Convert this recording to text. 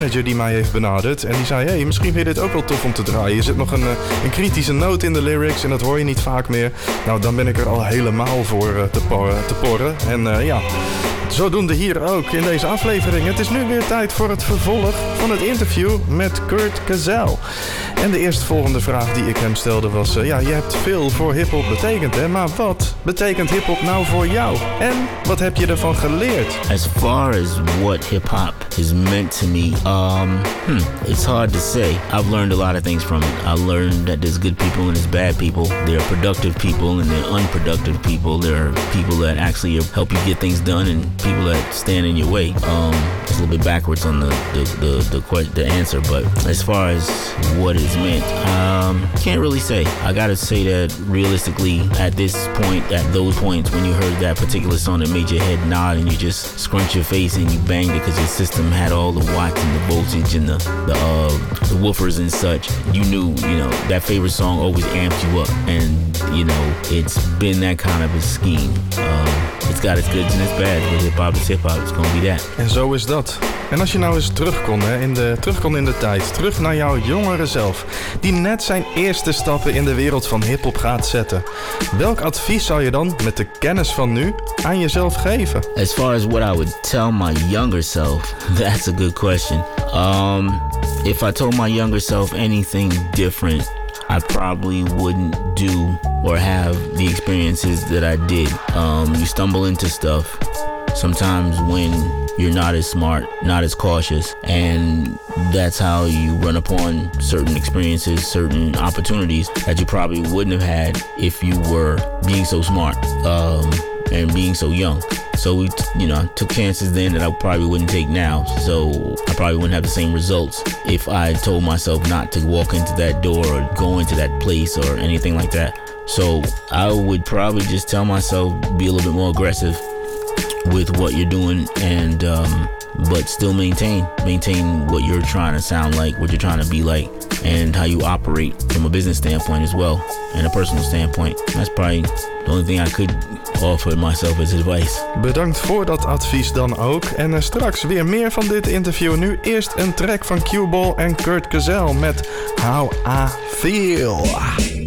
manager die mij heeft benaderd. En die zei, hey, misschien vind je dit ook wel tof om te draaien. Er zit nog een kritische noot in de lyrics en dat hoor je niet vaak meer. Nou, dan ben ik er al helemaal voor te porren. En ja, zodoende hier ook in deze aflevering. Het is nu weer tijd voor het vervolg van het interview met Kurt Kezel. En de eerstvolgende vraag die ik hem stelde was... ja, je hebt veel voor hiphop betekend, hè? Maar wat betekent hiphop nou voor jou? En wat heb je ervan geleerd? As far as what hip-hop is meant to me, it's hard to say. I've learned a lot of things from it. I learned that there's good people and there's bad people. There are productive people and there are unproductive people. There are people that actually help you get things done and people that stand in your way. It's a little bit backwards on the answer, but as far as what it's meant, can't really say. I gotta say that realistically, at this point, at those points when you heard that particular song that made your head nod and you just scrunch your face and you banged it because your system had all the watts and the voltage and the woofers and such, you knew, that favorite song always amped you up, and it's been that kind of a scheme. It's got its goods and its bads, but hip-hop is hip-hop, it's gonna be that. En zo is dat. En als je nou eens terug kon in de tijd, terug naar jouw jongere zelf, die net zijn eerste stappen in de wereld van hiphop gaat zetten. Welk advies zou je dan met de kennis van nu aan jezelf geven? As far as what I would tell my younger self, that's a good question. If I told my younger self anything different, I probably wouldn't do or have the experiences that I did. You stumble into stuff sometimes when you're not as smart, not as cautious, and that's how you run upon certain experiences, certain opportunities that you probably wouldn't have had if you were being so smart and being so young. So I took chances then that I probably wouldn't take now. So I probably wouldn't have the same results if I told myself not to walk into that door or go into that place or anything like that. So I would probably just tell myself, be a little bit more aggressive with what you're doing, and but still maintain what you're trying to sound like, what you're trying to be like, and how you operate from a business standpoint as well, and a personal standpoint. That's probably the only thing I could offer myself as advice. Bedankt voor dat advies dan ook. En straks weer meer van dit interview. Nu eerst een track van Q-Ball en Kurt Kezel met How I Feel.